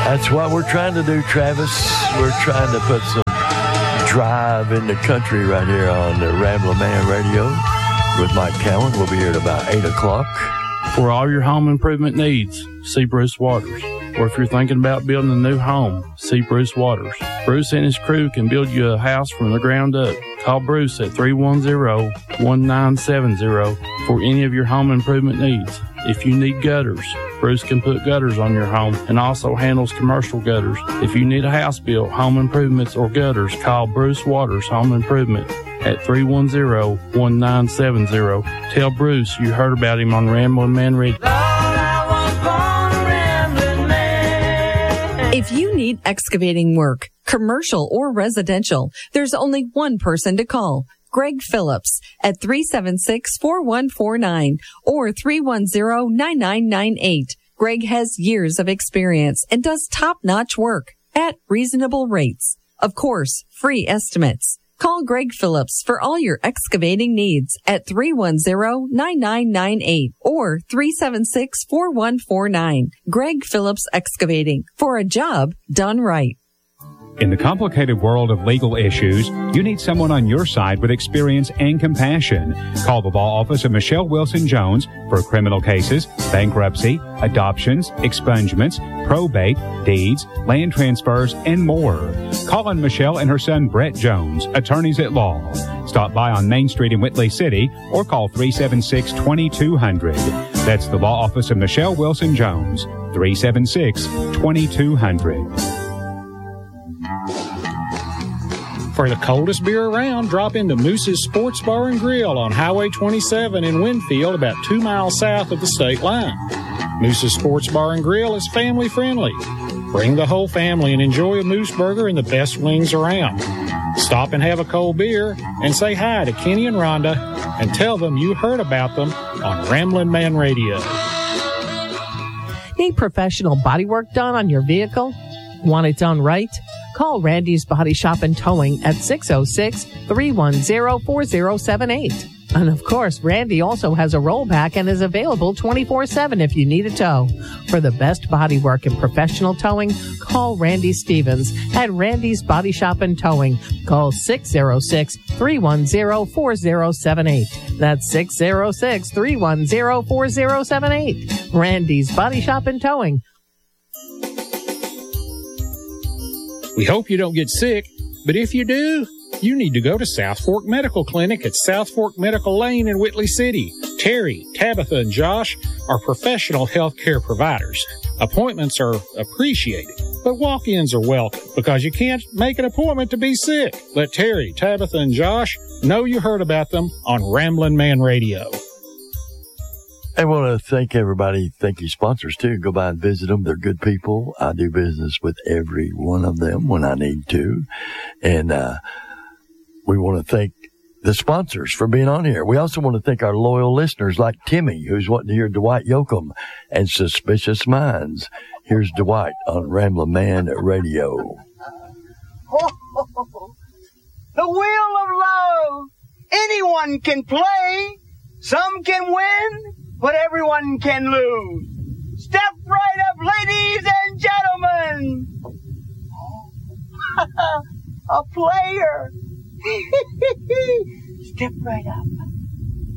That's what we're trying to do, Travis. We're trying to put some drive in the country right here on the Ramblin' Man Radio with Mike Cowan. We'll be here at about 8 o'clock. For all your home improvement needs, see Bruce Waters. Or if you're thinking about building a new home, see Bruce Waters. Bruce and his crew can build you a house from the ground up. Call Bruce at 310-1970 for any of your home improvement needs. If you need gutters, Bruce can put gutters on your home and also handles commercial gutters. If you need a house built, home improvements, or gutters, call Bruce Waters Home Improvement at 310-1970. Tell Bruce you heard about him on Ramblin' Man Radio. If you need excavating work, commercial or residential, there's only one person to call. Greg Phillips at 376-4149 or 310-9998. Greg has years of experience and does top-notch work at reasonable rates. Of course, free estimates. Call Greg Phillips for all your excavating needs at 310-9998 or 376-4149. Greg Phillips Excavating, for a job done right. In the complicated world of legal issues, you need someone on your side with experience and compassion. Call the law office of Michelle Wilson Jones for criminal cases, bankruptcy, adoptions, expungements, probate, deeds, land transfers, and more. Call on Michelle and her son Brett Jones, attorneys at law. Stop by on Main Street in Whitley City or call 376-2200. That's the law office of Michelle Wilson Jones, 376-2200. For the coldest beer around, drop into Moose's Sports Bar and Grill on Highway 27 in Winfield, about 2 miles south of the state line. Moose's Sports Bar and Grill is family friendly. Bring the whole family and enjoy a Moose Burger and the best wings around. Stop and have a cold beer and say hi to Kenny and Rhonda and tell them you heard about them on Ramblin' Man Radio. Need professional bodywork done on your vehicle? Want it done right? Call Randy's Body Shop and Towing at 606-310-4078. And of course, Randy also has a rollback and is available 24/7 if you need a tow. For the best bodywork and professional towing, call Randy Stevens at Randy's Body Shop and Towing. Call 606-310-4078. That's 606-310-4078. Randy's Body Shop and Towing. We hope you don't get sick, but if you do, you need to go to South Fork Medical Clinic at South Fork Medical Lane in Whitley City. Terry, Tabitha, and Josh are professional health care providers. Appointments are appreciated, but walk-ins are welcome because you can't make an appointment to be sick. Let Terry, Tabitha, and Josh know you heard about them on Ramblin' Man Radio. I want to thank everybody. Thank you, sponsors, too. Go by and visit them. They're good people. I do business with every one of them when I need to. And we want to thank the sponsors for being on here. We also want to thank our loyal listeners like Timmy, who's wanting to hear Dwight Yoakam and Suspicious Minds. Here's Dwight on Ramblin' Man Radio. The wheel of love. Anyone can play. Some can win, but everyone can lose. Step right up, ladies and gentlemen. A player. Step right up.